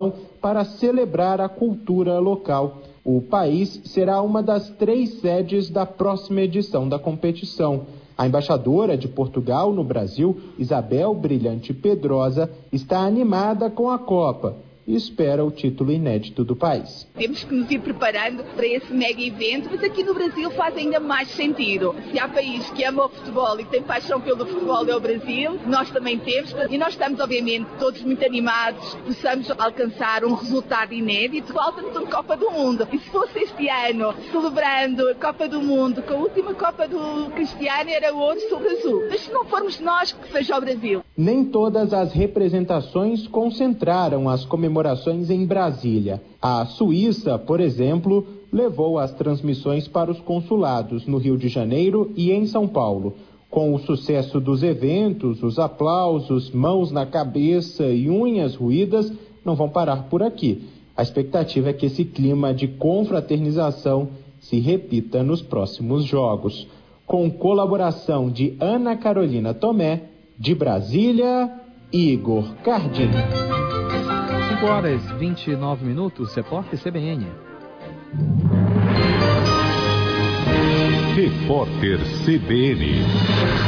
para celebrar a cultura local. O país será uma das 3 sedes da próxima edição da competição. A embaixadora de Portugal no Brasil, Isabel Brilhante Pedrosa, está animada com a Copa e espera o título inédito do país. Temos que nos ir preparando para esse mega evento, mas aqui no Brasil faz ainda mais sentido. Se há país que ama o futebol e tem paixão pelo futebol é o Brasil, nós também temos, e nós estamos obviamente todos muito animados, possamos alcançar um resultado inédito. Falta-nos uma Copa do Mundo, e se fosse este ano, celebrando a Copa do Mundo, com a última Copa do Cristiano era ouro sobre azul, mas se não formos nós, que seja o Brasil. Nem todas as representações concentraram as comemorações em Brasília. A Suíça, por exemplo, levou as transmissões para os consulados no Rio de Janeiro e em São Paulo. Com o sucesso dos eventos, os aplausos, mãos na cabeça e unhas roídas não vão parar por aqui. A expectativa é que esse clima de confraternização se repita nos próximos jogos. Com colaboração de Ana Carolina Tomé, de Brasília, Igor Cardim. 5h29, repórter CBN. Repórter CBN.